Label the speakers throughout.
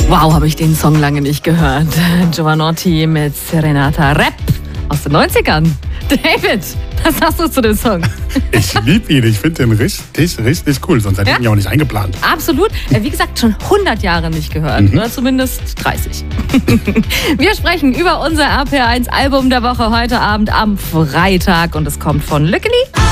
Speaker 1: Wow, habe ich den Song lange nicht gehört. Jovanotti mit Serenata Rap aus den 90ern. David, was sagst du zu dem Song?
Speaker 2: Ich liebe ihn. Ich finde den richtig, richtig cool. Sonst hätte ich ihn ja auch nicht eingeplant.
Speaker 1: Absolut. Wie gesagt, schon 100 Jahre nicht gehört. Oder zumindest 30. Wir sprechen über unser RPR1-Album der Woche heute Abend am Freitag. Und es kommt von Lückeli.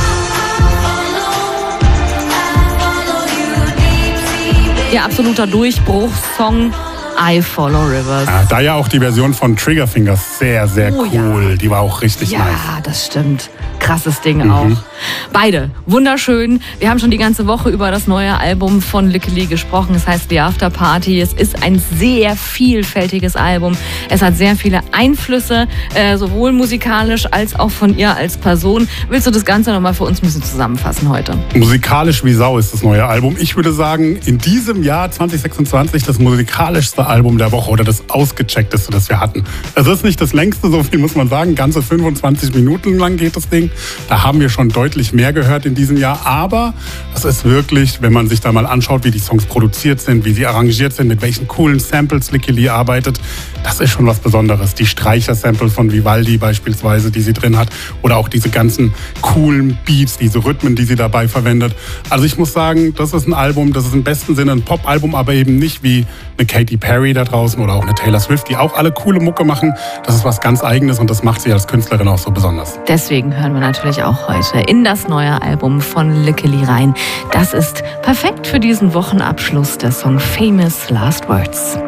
Speaker 1: Ihr absoluter Durchbruchssong I Follow Rivers.
Speaker 2: Ja, da ja auch die Version von Triggerfingers sehr, sehr cool.
Speaker 1: Ja.
Speaker 2: Die war auch richtig nice.
Speaker 1: Ja, das stimmt. Krasses Ding auch. Beide wunderschön. Wir haben schon die ganze Woche über das neue Album von Lückeli gesprochen. Es heißt The After Party. Es ist ein sehr vielfältiges Album. Es hat sehr viele Einflüsse, sowohl musikalisch als auch von ihr als Person. Willst du das Ganze nochmal für uns ein bisschen zusammenfassen heute?
Speaker 2: Musikalisch wie Sau ist das neue Album. Ich würde sagen, in diesem Jahr 2026 das musikalischste Album der Woche oder das ausgecheckteste, das wir hatten. Es ist nicht das längste, so viel muss man sagen. Ganze 25 Minuten lang geht das Ding. Da haben wir schon deutlich mehr gehört in diesem Jahr. Aber es ist wirklich, wenn man sich da mal anschaut, wie die Songs produziert sind, wie sie arrangiert sind, mit welchen coolen Samples Lückeli arbeitet, das ist schon was Besonderes. Die Streicher-Samples von Vivaldi beispielsweise, die sie drin hat. Oder auch diese ganzen coolen Beats, diese Rhythmen, die sie dabei verwendet. Also ich muss sagen, das ist ein Album, das ist im besten Sinne ein Pop-Album, aber eben nicht wie eine Katy Perry da draußen oder auch eine Taylor Swift, die auch alle coole Mucke machen. Das ist was ganz Eigenes und das macht sie als Künstlerin auch so besonders.
Speaker 1: Deswegen hören wir natürlich auch heute in das neue Album von Lückeli rein. Das ist perfekt für diesen Wochenabschluss, der Song Famous Last Words.